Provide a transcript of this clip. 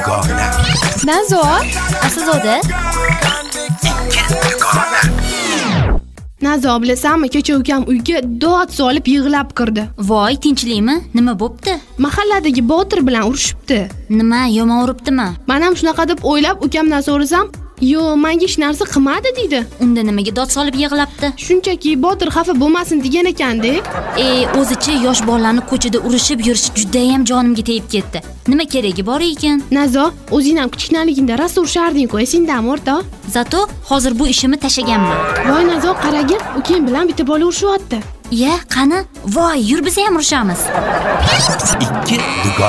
dugona. Nazo, Aslzoda. Nazo, bilasanmi, kecha ukam uyga dod solib yig'lab kirdi. Voy, tinchlikmi? Nima bo'pti? Mahalladagi Botir bilan urushibdi. Nima, yomon uribdimi? Men ham shunaqa deb o'ylab ukamdan so'rasam, "Yo, menga hech narsa qilmadi" dedi. Unda nimaga dod solib yig'labdi? Shunchaki Botir xafa bo'lmasin degan ekan-da. O'zichi yosh bolalarni ko'chada urishib yurish juda ham jonimga tegib ketdi. Nima keragi bor ekan? Nazo, o'zing ham kichkinaligingda rosa urishding-ku, esingdami o'rtoq? Zato hozir bu ishimni tashaganman. Voy Nazo, qaragin, ukang bilan bitta bola urushyapti. Ya, qani? Voy, yur biz ham urushamiz. Ikki dugona.